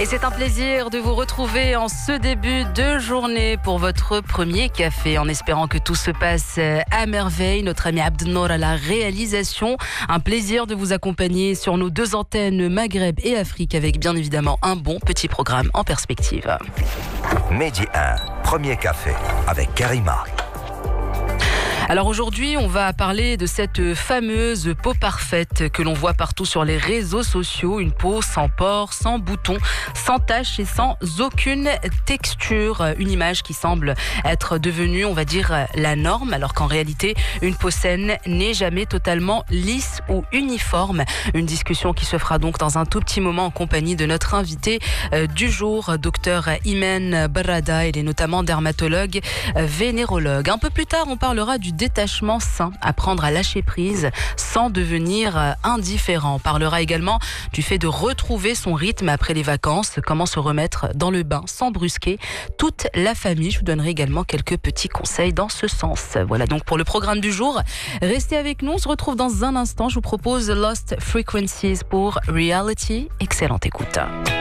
Et c'est un plaisir de vous retrouver en ce début de journée pour votre premier café, en espérant que tout se passe à merveille. Notre ami Abdenour à la réalisation. Un plaisir de vous accompagner sur nos deux antennes Maghreb et Afrique avec bien évidemment un bon petit programme en perspective. Midi 1, premier café avec Karima. Alors aujourd'hui, on va parler de cette fameuse peau parfaite que l'on voit partout sur les réseaux sociaux. Une peau sans pores, sans boutons, sans taches et sans aucune texture. Une image qui semble être devenue, on va dire, la norme, alors qu'en réalité, une peau saine n'est jamais totalement lisse ou uniforme. Une discussion qui se fera donc dans un tout petit moment en compagnie de notre invité du jour, docteur Imen Barada. Il est notamment dermatologue, vénérologue. Un peu plus tard, on parlera du détachement sain, apprendre à lâcher prise sans devenir indifférent. On parlera également du fait de retrouver son rythme après les vacances, comment se remettre dans le bain sans brusquer toute la famille. Je vous donnerai également quelques petits conseils dans ce sens. Voilà donc pour le programme du jour. Restez avec nous, on se retrouve dans un instant. Je vous propose Lost Frequencies pour Reality. Excellente écoute.